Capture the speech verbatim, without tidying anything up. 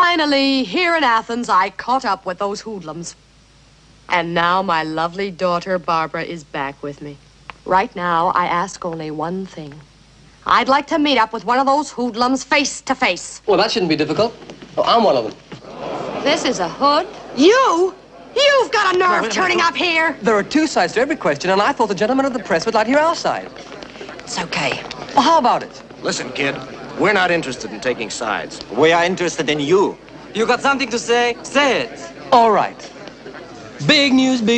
Finally, here in Athens, I caught up with those hoodlums. And now my lovely daughter, Barbara, is back with me. Right now, I ask only one thing. I'd like to meet up with one of those hoodlums face to face. Well, that shouldn't be difficult. Oh, I'm one of them. This is a hood? You? You've got a nerve turning up here. There are two sides to every question, and I thought the gentlemen of the press would like to hear our side. It's okay. Well, how about it? Listen, kid, we're not interested in taking sides. We are interested in you. You got something to say? Say it. All right. Big news, big